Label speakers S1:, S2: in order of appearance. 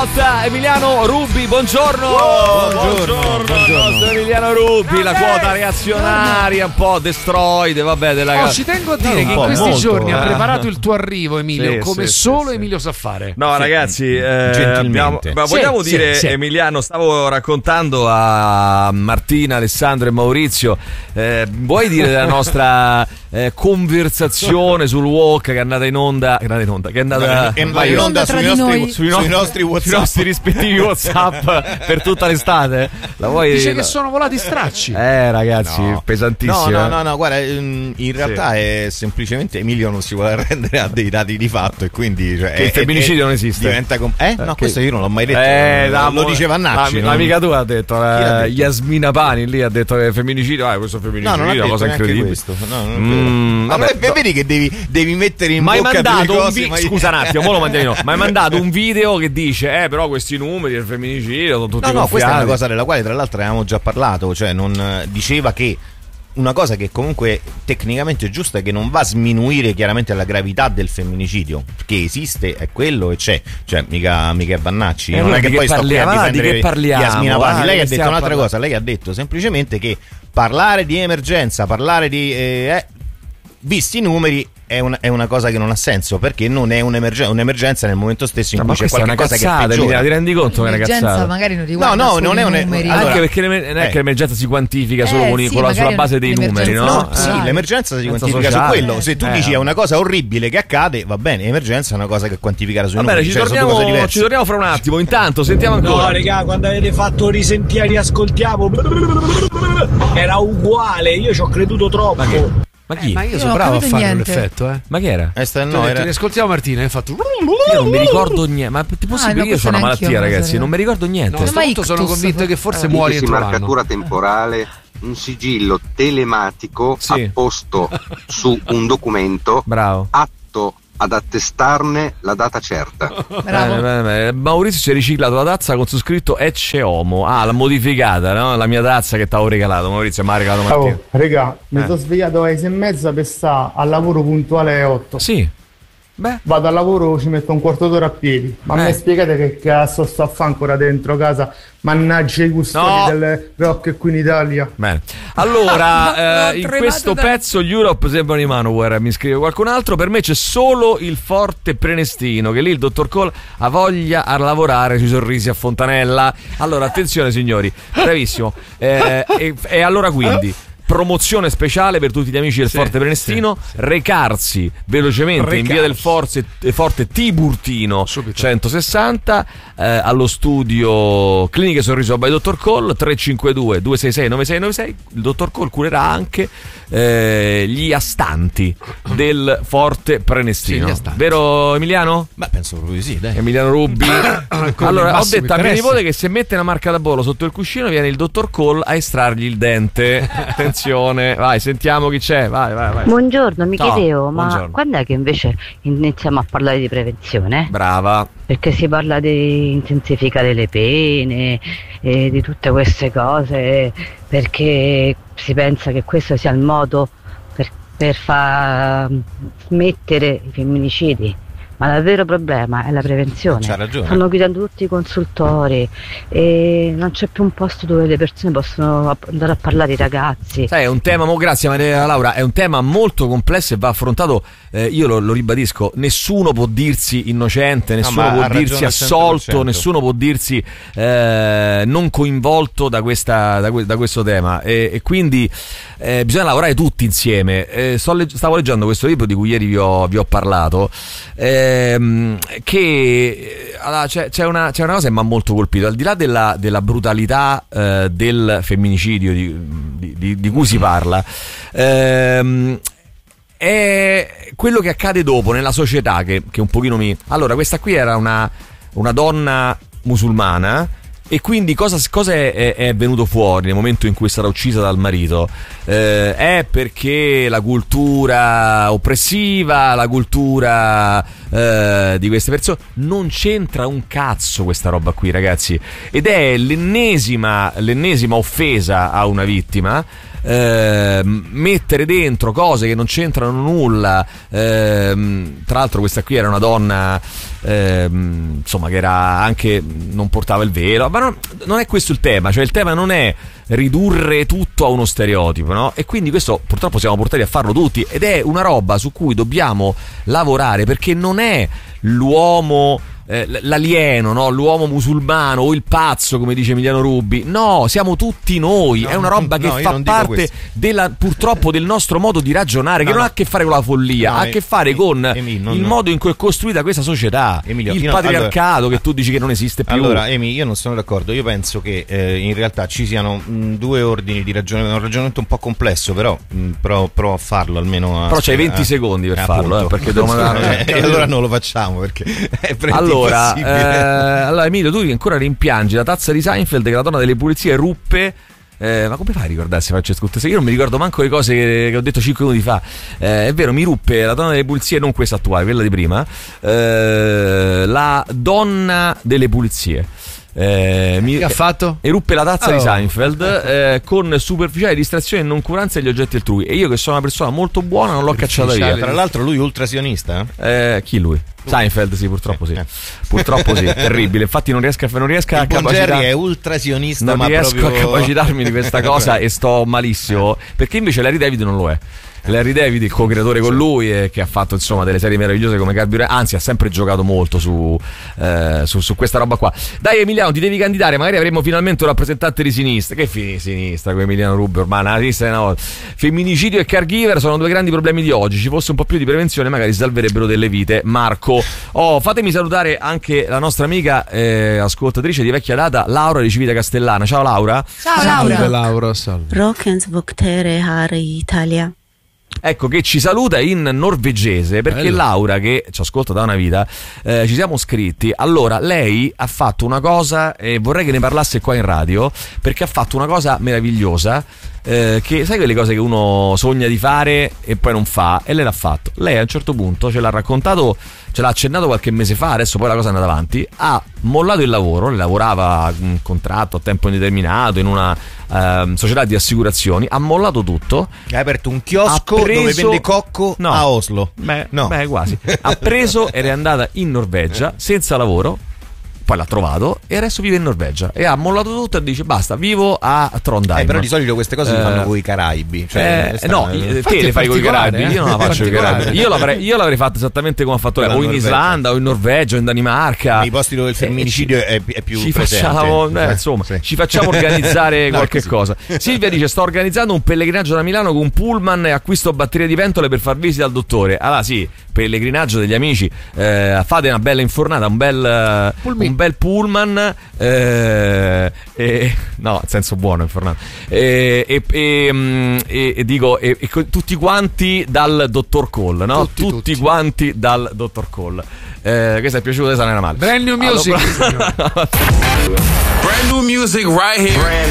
S1: hot. Emiliano Rubi, buongiorno. Buongiorno. Emiliano Rubi, la quota reazionaria, un po' destroyed, vabbè, della
S2: ci tengo a dire che in questi giorni ha preparato il tuo arrivo, Emilio, come solo Emilio sa fare.
S1: No, ragazzi, vogliamo dire, Emiliano, stavo raccontando a Martina, Alessandro e Maurizio, vuoi dire della nostra conversazione sul walk che è andata in onda, che è andata in onda sui nostri rispettivi WhatsApp per tutta l'estate?
S2: Dice che sono volati stracci.
S1: Ragazzi, pesantissimo.
S3: No, guarda, in realtà è semplicemente Emilio non si vuole arrendere a dei dati di fatto e quindi che
S1: il femminicidio non esiste.
S3: Diventa no, questo io non l'ho mai detto. Lo diceva Nacci.
S1: L'amica tua ha detto, Yasmina Pani lì ha detto che il femminicidio, questo femminicidio è una cosa incredibile. Vedi che devi mettere in bocca delle cose.
S3: Scusa un attimo,
S1: lo mandiamo. Ma hai mandato un video che dice però questi numeri del femminicidio sono tutti gonfiati.
S3: No, questa è una cosa della quale tra l'altro avevamo già parlato, cioè non diceva che una cosa che comunque tecnicamente è giusta è che non va a sminuire chiaramente la gravità del femminicidio, che esiste, è quello e c'è, cioè mica è Vannacci, non è che poi sto qui a difendere Yasmina Pani. Lei ha detto un'altra cosa, lei ha detto semplicemente che parlare di emergenza, parlare di visti i numeri è una cosa che non ha senso, perché non è un'emergenza nel momento stesso in cui c'è qualche cosa che peggiora.
S1: Ti rendi conto che è una cazzata?
S4: Magari non riguarda
S3: non è
S4: numeri.
S1: Anche perché non è che l'emergenza si quantifica solo sulla base dei numeri, no?
S3: Sì, l'emergenza si quantifica su quello. Se tu dici è una cosa orribile che accade, va bene, emergenza è una cosa che quantificare sui numeri.
S1: Ci torniamo fra un attimo. Intanto sentiamo ancora.
S5: No, raga, quando avete fatto risentire, riascoltiamo, era uguale, io ci ho creduto troppo.
S1: Ma chi?
S2: Ma io sono bravo a fare l'effetto,
S1: Ma chi era?
S2: Riascoltiamo Martina, hai fatto.
S1: Io non mi ricordo niente. Ma è possibile? Io ho una malattia, ragazzi, non mi ricordo niente.
S2: Sono convinto che forse muori entro l'anno.
S6: Marcatura temporale, un sigillo telematico apposto su un documento.
S1: Bravo.
S6: Atto ad attestarne la data certa.
S1: Maurizio si è riciclato la tazza con su scritto Ecce Homo. L'ha modificata, no? La mia tazza che t'avevo regalato. Maurizio mi ha regalato Martina.
S7: Regà, mi sono svegliato alle 6:30 per stare al lavoro puntuale alle 8.
S1: Sì.
S7: Vado al lavoro, ci metto un quarto d'ora a piedi. Ma mi spiegate che cazzo sto a fare ancora dentro casa? Mannaggia i custodi delle rock qui in Italia.
S1: Bene. Allora, in questo pezzo gli Europe sembrano i Manowar, mi scrive qualcun altro. Per me c'è solo il Forte Prenestino, che lì il dottor Cole ha voglia a lavorare sui sorrisi a Fontanella. Allora, attenzione signori, bravissimo. E allora quindi promozione speciale per tutti gli amici del Forte Prenestino, recarsi velocemente in via del Forte Tiburtino 160 allo studio Cliniche Sorriso by Dottor Cole, 352 266 9696. Il Dottor Cole curerà anche gli astanti del Forte Prenestino, vero Emiliano?
S3: Beh, penso proprio di sì, dai.
S1: Emiliano Rubi. Allora, ho detto a mio nipote che se mette una marca da bollo sotto il cuscino viene il Dottor Cole a estrargli il dente. Attenzione, vai, sentiamo chi c'è. Vai.
S8: Buongiorno, mi chiedevo, ma quando è che invece iniziamo a parlare di prevenzione?
S1: Brava.
S8: Perché si parla di intensificare le pene e di tutte queste cose, perché si pensa che questo sia il modo per far smettere i femminicidi. Ma il vero problema è la prevenzione.
S3: C'ha ragione.
S8: Stanno chiudendo tutti i consultori e non c'è più un posto dove le persone possono andare a parlare, i ragazzi.
S1: Sai, è un tema, grazie Maria Laura, è un tema molto complesso e va affrontato, io lo ribadisco, nessuno può dirsi innocente, nessuno può dirsi assolto, nessuno può dirsi non coinvolto da questo tema e quindi bisogna lavorare tutti insieme. Stavo leggendo questo libro di cui ieri vi ho parlato, che allora, c'è una cosa che mi ha molto colpito, al di là della brutalità del femminicidio di cui si parla, è quello che accade dopo nella società che un pochino allora, questa qui era una donna musulmana. E quindi cosa è venuto fuori nel momento in cui è stata uccisa dal marito? È perché la cultura oppressiva, la cultura di queste persone, non c'entra un cazzo questa roba qui, ragazzi, ed è l'ennesima offesa a una vittima. mettere dentro cose che non c'entrano nulla. Tra l'altro questa qui era una donna insomma che era anche, non portava il velo, ma non è questo il tema, cioè il tema non è ridurre tutto a uno stereotipo, no? E quindi questo purtroppo siamo portati a farlo tutti, ed è una roba su cui dobbiamo lavorare, perché non è l'uomo l'alieno, no? L'uomo musulmano o il pazzo, come dice Emiliano Rubi. No, siamo tutti noi. È una roba che fa parte purtroppo del nostro modo di ragionare, che non ha a che fare con la follia, ha a che fare con il modo in cui è costruita questa società, il patriarcato, che tu dici che non esiste più.
S3: Allora, io non sono d'accordo. Io penso che in realtà ci siano due ordini di ragionamento, un ragionamento un po' complesso, però provo a farlo almeno.
S1: Però c'hai 20 secondi per farlo, perché
S3: e allora non lo facciamo, perché è
S1: allora Emilio, tu ancora rimpiangi la tazza di Seinfeld che la donna delle pulizie ruppe. Ma come fai a ricordarsi, Francesco? Io non mi ricordo manco le cose che ho detto 5 minuti fa. È vero, mi ruppe la donna delle pulizie, non questa attuale, quella di prima. La donna delle pulizie.
S2: Che ha fatto?
S1: Eruppe la tazza di Seinfeld con superficiale distrazione e noncuranza degli oggetti altrui. E io, che sono una persona molto buona, non l'ho cacciata via.
S3: Tra l'altro lui ultrasionista?
S1: Chi lui? Seinfeld, sì, purtroppo sì. Purtroppo sì, terribile. Infatti non riesco a capacitarmi.
S3: Jerry è ultrasionista,
S1: non
S3: ma
S1: riesco
S3: proprio...
S1: a capacitarmi di questa cosa e sto malissimo, perché invece Larry David non lo è. Larry David, il co-creatore con lui, che ha fatto insomma delle serie meravigliose come Carburante, anzi ha sempre giocato molto su questa roba qua. Dai Emiliano, ti devi candidare, magari avremo finalmente un rappresentante di sinistra. Che sinistra come Emiliano Rubi, ormai la sinistra è una volta. Femminicidio e caregiver sono due grandi problemi di oggi, ci fosse un po' più di prevenzione magari salverebbero delle vite. Marco, fatemi salutare anche la nostra amica ascoltatrice di vecchia data, Laura di Civita Castellana. Ciao Laura.
S4: Ciao Laura.
S2: Salve.
S4: Rockens Voktere Har Italia.
S1: Ecco, che ci saluta in norvegese, perché bello. Laura, che ci ascolta da una vita, ci siamo scritti. Allora, lei ha fatto una cosa, e vorrei che ne parlasse qua in radio, perché ha fatto una cosa meravigliosa, che sai quelle cose che uno sogna di fare e poi non fa, e lei l'ha fatto. Lei a un certo punto ce l'ha raccontato, ce l'ha accennato qualche mese fa, adesso poi la cosa è andata avanti, ha mollato il lavoro, lavorava un contratto a tempo indeterminato in una società di assicurazioni, ha mollato tutto,
S3: ha aperto un chiosco dove vende cocco a Oslo.
S1: Beh, quasi. Ha preso ed è andata in Norvegia senza lavoro. Poi l'ha trovato e adesso vive in Norvegia e ha mollato tutto e dice basta, vivo a Trondheim.
S3: Però di solito queste cose le fanno con i Caraibi, cioè,
S1: no, te le fai con i Caraibi, io non la faccio con i Caraibi. Io l'avrei fatto esattamente come ha fatto lei, o in Islanda o in Norvegia o in Danimarca,
S3: nei posti dove il femminicidio è più
S1: ci
S3: presente.
S1: Facciamo, ci facciamo organizzare qualche cosa. Silvia dice: sto organizzando un pellegrinaggio da Milano con un pullman e acquisto batterie di pentole per far visita al dottore. Allora sì, pellegrinaggio degli amici, fate una bella infornata, un bel pullman, no, in senso buono, infornato, dico tutti quanti dal dottor Cole, no? Tutti quanti dal dottor Cole. Questo è piaciuto, questa non era male.
S2: Brand new music.
S9: Brand new music right here.